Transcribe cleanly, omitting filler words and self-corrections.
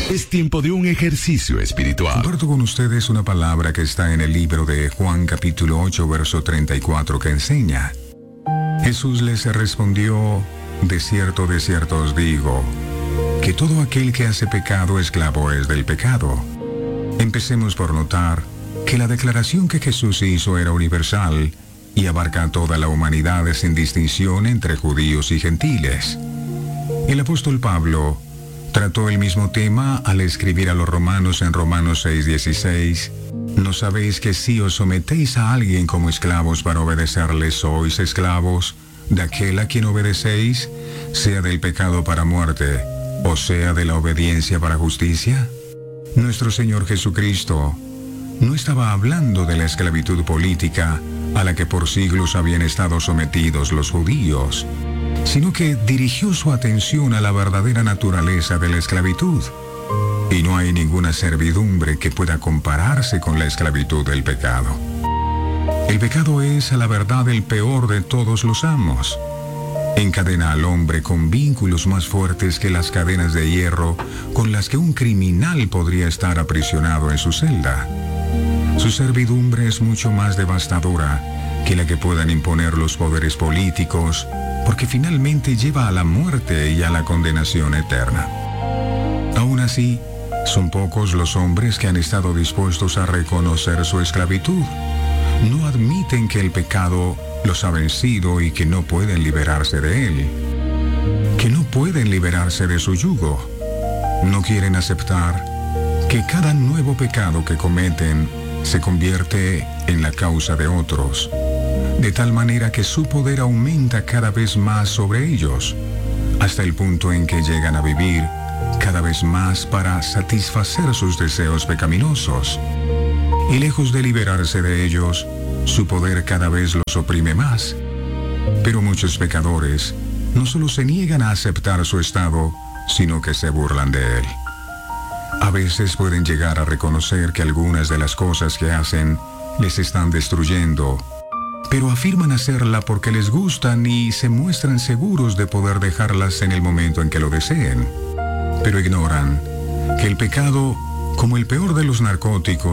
Es tiempo de un ejercicio espiritual. Comparto con ustedes una palabra que está en el libro de Juan capítulo 8, verso 34, que enseña: Jesús les respondió: de cierto os digo, que todo aquel que hace pecado, esclavo es del pecado. Empecemos por notar que la declaración que Jesús hizo era universal y abarca a toda la humanidad sin distinción entre judíos y gentiles. El apóstol Pablo trató el mismo tema al escribir a los romanos en Romanos 6:16: ¿no sabéis que si os sometéis a alguien como esclavos para obedecerle, sois esclavos de aquel a quien obedecéis, sea del pecado para muerte, o sea de la obediencia para justicia? Nuestro Señor Jesucristo no estaba hablando de la esclavitud política a la que por siglos habían estado sometidos los judíos, sino que dirigió su atención a la verdadera naturaleza de la esclavitud. Y no hay ninguna servidumbre que pueda compararse con la esclavitud del pecado. El pecado es, a la verdad, el peor de todos los amos. Encadena al hombre con vínculos más fuertes que las cadenas de hierro con las que un criminal podría estar aprisionado en su celda. Su servidumbre es mucho más devastadora que la que puedan imponer los poderes políticos, porque finalmente lleva a la muerte y a la condenación eterna. Aún así, son pocos los hombres que han estado dispuestos a reconocer su esclavitud. No admiten que el pecado los ha vencido y que no pueden liberarse de él, que no pueden liberarse de su yugo. No quieren aceptar que cada nuevo pecado que cometen se convierte en la causa de otros, de tal manera que su poder aumenta cada vez más sobre ellos, hasta el punto en que llegan a vivir cada vez más para satisfacer sus deseos pecaminosos. Y lejos de liberarse de ellos, su poder cada vez los oprime más. Pero muchos pecadores no solo se niegan a aceptar su estado, sino que se burlan de él. A veces pueden llegar a reconocer que algunas de las cosas que hacen les están destruyendo, pero afirman hacerla porque les gustan y se muestran seguros de poder dejarlas en el momento en que lo deseen. Pero ignoran que el pecado, como el peor de los narcóticos,